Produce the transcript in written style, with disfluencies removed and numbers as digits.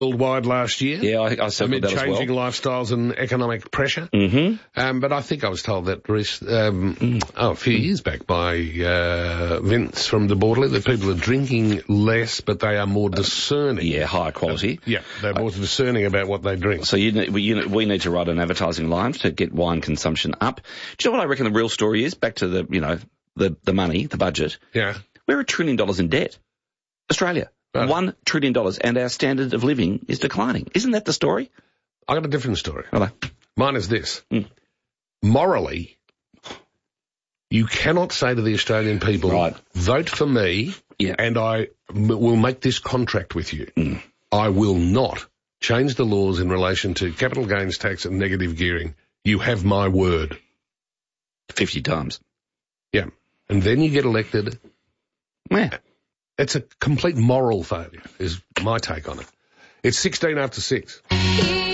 worldwide last year. Yeah, I said that as well. Amid changing lifestyles and economic pressure. Mm-hmm. But I think I was told that a few years back by Vince from the Borderly that people are drinking less, but they are more discerning. Yeah, higher quality. They're more discerning about what they drink. So we need to write an advertising line to get wine consumption up. Do you know what I reckon the real story is? Back to the money, the budget. Yeah. We're $1 trillion in debt. Australia. Right. $1 trillion, and our standard of living is declining. Isn't that the story? I got a different story. Hello. Mine is this. Morally, you cannot say to the Australian people, right, vote for me, and I will make this contract with you. I will not change the laws in relation to capital gains tax and negative gearing. You have my word. 50 times. Yeah. And then you get elected. Yeah. It's a complete moral failure, is my take on it. It's 16 after 6.